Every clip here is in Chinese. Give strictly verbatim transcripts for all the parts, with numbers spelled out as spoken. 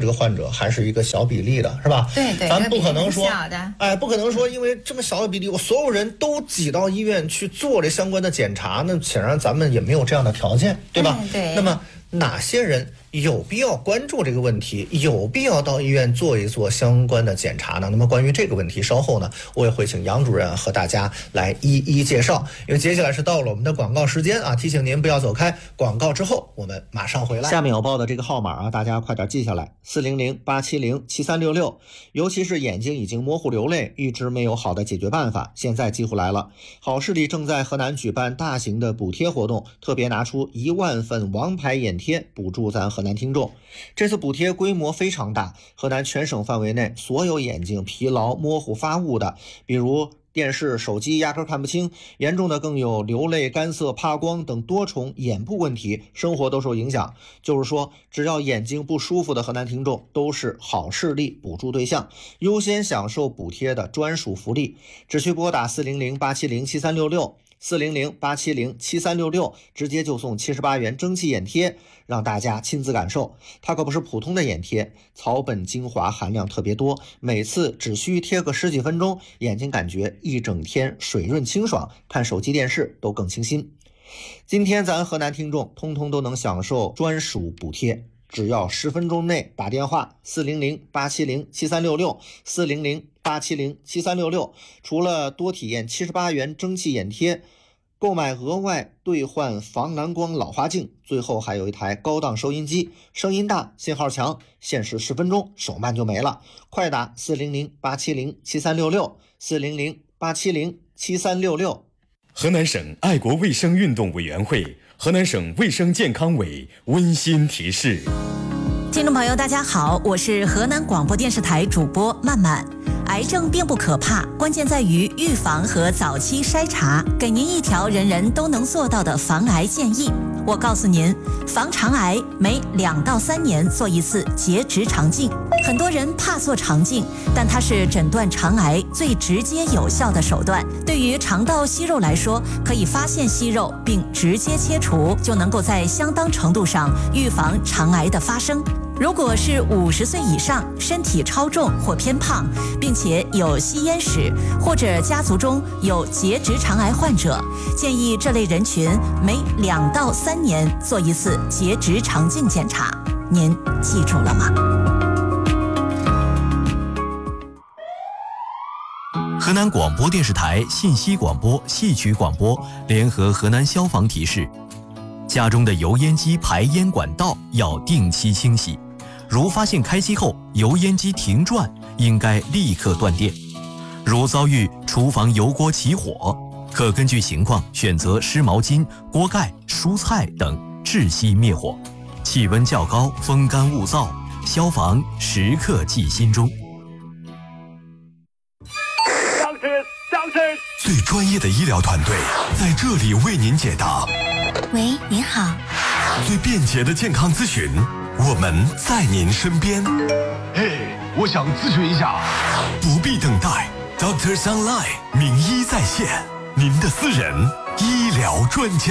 这个患者还是一个小比例的，是吧？ 对对， 咱不可能说， 小的哎，不可能说因为这么小的比例，我所有人都挤到医院去做这相关的检查，那显然咱们也没有这样的条件，对吧？ 嗯、对。 那么哪些人有必要关注这个问题，有必要到医院做一做相关的检查呢？那么关于这个问题，稍后呢，我也会请杨主任和大家来一一介绍。因为接下来是到了我们的广告时间啊，提醒您不要走开。广告之后，我们马上回来。下面我报的这个号码啊，大家快点记下来：四零零八七零七三六六。尤其是眼睛已经模糊流泪，一直没有好的解决办法，现在机会来了。好视力正在河南举办大型的补贴活动，特别拿出一万份王牌眼贴补助咱河南听众。这次补贴规模非常大，河南全省范围内所有眼睛疲劳、模糊、发雾的，比如电视、手机压根看不清，严重的更有流泪、干涩、怕光等多重眼部问题，生活都受影响。就是说，只要眼睛不舒服的河南听众都是好视力补助对象，优先享受补贴的专属福利。只需拨打四零零八七零七三六六。四零零八七零七三六六，直接就送七十八元蒸汽眼贴，让大家亲自感受。它可不是普通的眼贴，草本精华含量特别多，每次只需贴个十几分钟，眼睛感觉一整天水润清爽，看手机电视都更清新。今天咱河南听众通通都能享受专属补贴，只要十分钟内打电话四零零八七零七三六六 四零零八七零七三六六，除了多体验七十八元蒸汽眼贴，购买额外兑换防蓝光老花镜，最后还有一台高档收音机，声音大，信号强，限时十分钟，手慢就没了。快打四零零八七零七三六六 四零零八七零七三六六。 河南省爱国卫生运动委员会、河南省卫生健康委温馨提示： 听众朋友大家好，我是河南广播电视台主播曼曼。癌症并不可怕，关键在于预防和早期筛查。给您一条人人都能做到的防癌建议。我告诉您，防肠癌每两到三年做一次结直肠镜。很多人怕做肠镜，但它是诊断肠癌最直接有效的手段。对于肠道息肉来说，可以发现息肉并直接切除，就能够在相当程度上预防肠癌的发生。如果是五十岁以上，身体超重或偏胖，并且有吸烟史，或者家族中有结直肠癌患者，建议这类人群每两到三年做一次结直肠镜检查。您记住了吗？ 河南广播电视台信息广播、戏曲广播联合河南消防提示：家中的油烟机排烟管道要定期清洗。如发现开机后油烟机停转，应该立刻断电。如遭遇厨房油锅起火，可根据情况选择湿毛巾、锅盖、蔬菜等窒息灭火。气温较高，风干物燥，消防时刻记心中。 最专业的医疗团队在这里为您解答。 喂，您好。 最便捷的健康咨询，我们在您身边。嘿，我想咨询一下。不必等待 ，Doctors Online 名医在线，您的私人医疗专家。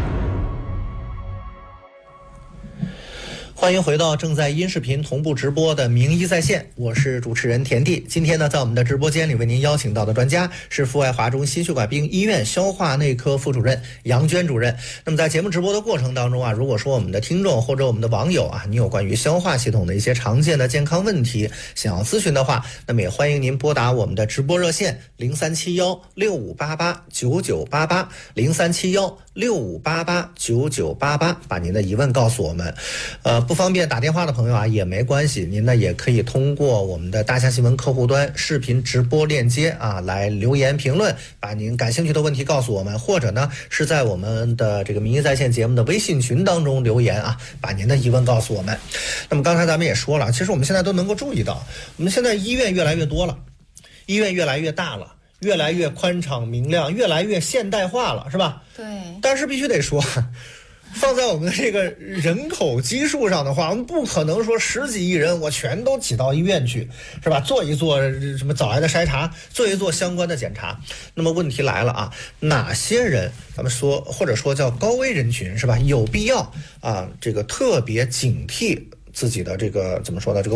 欢迎回到正在音视频同步直播的名医在线，我是主持人田地。今天呢，在我们的直播间里为您邀请到的专家是阜外华中心血管病医院消化内科副主任杨娟主任。那么在节目直播的过程当中啊，如果说我们的听众或者我们的网友啊，你有关于消化系统的一些常见的健康问题想要咨询的话，那么也欢迎您拨打我们的直播热线零三七幺六五八八九九八八 零三七幺六五八八九九八八，把您的疑问告诉我们。呃，不方便打电话的朋友啊也没关系，您呢也可以通过我们的大夏新闻客户端视频直播链接啊来留言评论，把您感兴趣的问题告诉我们，或者呢是在我们的这个名医在线节目的微信群当中留言啊，把您的疑问告诉我们。那么刚才咱们也说了，其实我们现在都能够注意到，我们现在医院越来越多了，医院越来越大了，越来越宽敞明亮，越来越现代化了，是吧？ 对。 但是必须得说，放在我们的这个人口基数上的话，我们不可能说十几亿人我全都挤到医院去，是吧？做一做什么早癌的筛查，做一做相关的检查。那么问题来了啊，哪些人咱们说或者说叫高危人群，是吧？有必要啊这个特别警惕自己的这个怎么说呢这个